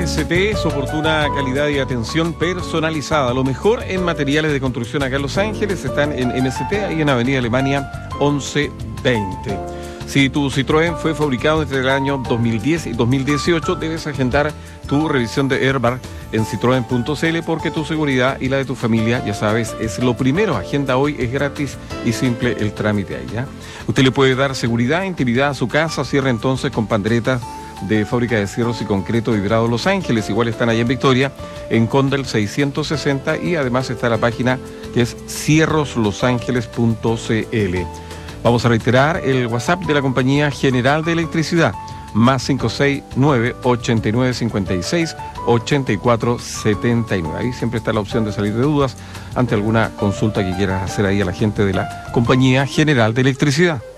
MST es oportuna calidad y atención personalizada. Lo mejor en materiales de construcción acá en Los Ángeles están en MST, ahí en Avenida Alemania 1120. Si tu Citroën fue fabricado entre el año 2010 y 2018, debes agendar tu revisión de airbag en citroen.cl porque tu seguridad y la de tu familia, ya sabes, es lo primero. Agenda hoy, es gratis y simple el trámite ahí, ¿ya? Usted le puede dar seguridad e intimidad a su casa. Cierra entonces con Pandretas de Fábrica de Cierros y Concreto Vibrado Los Ángeles. Igual están allá en Victoria, en Condel 660, y además está la página que es cierroslosangeles.cl. Vamos a reiterar el WhatsApp de la Compañía General de Electricidad, más 569-8956-8479. Ahí siempre está la opción de salir de dudas ante alguna consulta que quieras hacer ahí a la gente de la Compañía General de Electricidad.